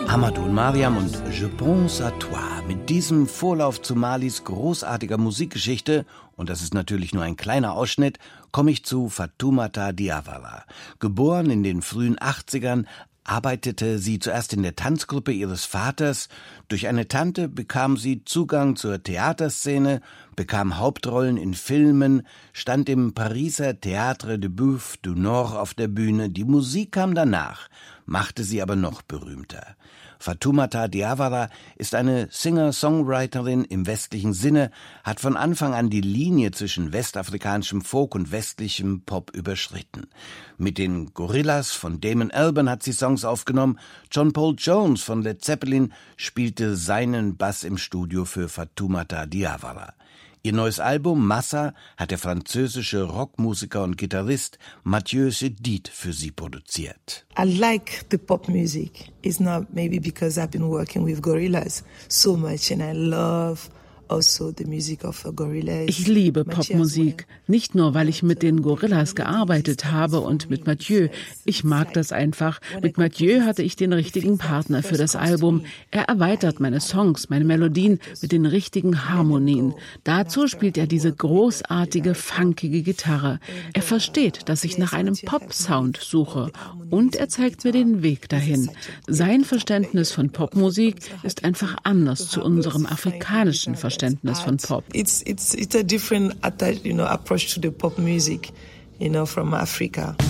Amadou Mariam und Je pense à toi. Mit diesem Vorlauf zu Malis großartiger Musikgeschichte, und das ist natürlich nur ein kleiner Ausschnitt, komme ich zu Fatoumata Diawara. Geboren in den frühen 80ern, arbeitete sie zuerst in der Tanzgruppe ihres Vaters. Durch eine Tante bekam sie Zugang zur Theaterszene, bekam Hauptrollen in Filmen, stand im Pariser Théâtre de Boeuf du Nord auf der Bühne. Die Musik kam danach, machte sie aber noch berühmter. Fatoumata Diawara ist eine Singer-Songwriterin im westlichen Sinne, hat von Anfang an die Linie zwischen westafrikanischem Folk und westlichem Pop überschritten. Mit den Gorillaz von Damon Albarn hat sie Songs aufgenommen. John Paul Jones von Led Zeppelin spielte seinen Bass im Studio für Fatoumata Diawara. Ihr neues Album Massa hat der französische Rockmusiker und Gitarrist Mathieu Chédid für sie produziert. I like the pop music. It's not maybe because I've been working with Gorillaz so much and I love also the music of Gorillaz. Ich liebe Popmusik, nicht nur, weil ich mit den Gorillaz gearbeitet habe und mit Mathieu. Ich mag das einfach. Mit Mathieu hatte ich den richtigen Partner für das Album. Er erweitert meine Songs, meine Melodien mit den richtigen Harmonien. Dazu spielt er diese großartige, funkige Gitarre. Er versteht, dass ich nach einem Pop-Sound suche und er zeigt mir den Weg dahin. Sein Verständnis von Popmusik ist einfach anders zu unserem afrikanischen Verständnis von Pop. It's a different approach to the pop music, from Africa.